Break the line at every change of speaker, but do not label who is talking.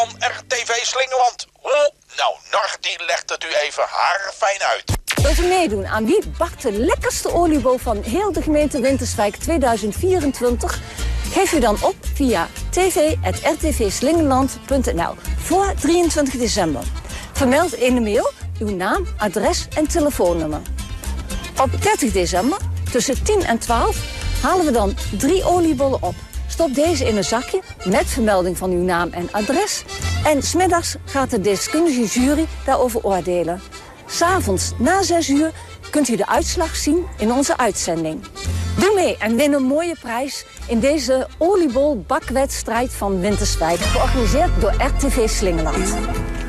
van RTV Slingeland. Oh, nou, Nardi legt het u even haarfijn uit.
Wilt u meedoen aan wie bakt de lekkerste oliebol van heel de gemeente Winterswijk 2024? Geef u dan op via tv@rtvslingeland.nl voor 23 december. Vermeld in de mail uw naam, adres en telefoonnummer. Op 30 december, tussen 10 en 12, halen we dan 3 oliebollen op. Stop deze in een zakje met vermelding van uw naam en adres. En 's middags gaat de deskundige jury daarover oordelen. 's Avonds na 6 uur kunt u de uitslag zien in onze uitzending. Doe mee en win een mooie prijs in deze oliebolbakwedstrijd van Winterswijk. Georganiseerd door RTV Slingeland.